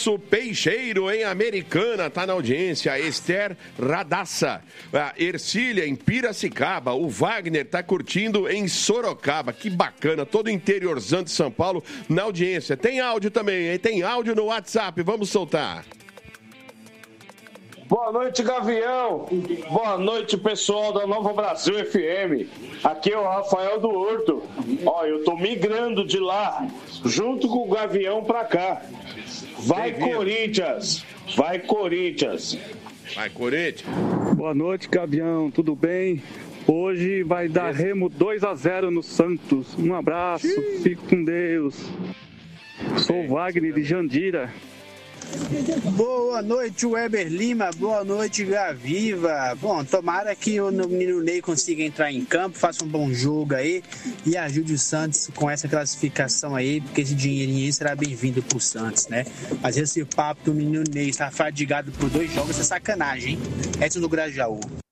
Celso Peixeiro, em Americana, tá na audiência. A Esther Radassa. A Ercília, em Piracicaba. O Wagner tá curtindo em Sorocaba. Que bacana. Todo o interiorzão de São Paulo na audiência. Tem áudio também, hein? Tem áudio no WhatsApp. Vamos soltar. Boa noite, Gavião. Boa noite, pessoal da Nova Brasil FM. Aqui é o Rafael do Horto. Ó, eu tô migrando de lá, junto com o Gavião pra cá. Vai, Corinthians! Vai, Corinthians! Vai, Corinthians! Boa noite, Gavião. Tudo bem? Hoje vai dar Remo 2-0 no Santos. Um abraço, fique com Deus. Sou o Wagner de Jandira. Boa noite, Weber Lima. Boa noite, Gaviva. Bom, tomara que o menino Ney consiga entrar em campo, faça um bom jogo aí e ajude o Santos com essa classificação aí, porque esse dinheirinho aí será bem-vindo pro Santos, né? Mas esse papo do menino Ney estar fadigado por 2 jogos é sacanagem, hein? Edson do Grajaú.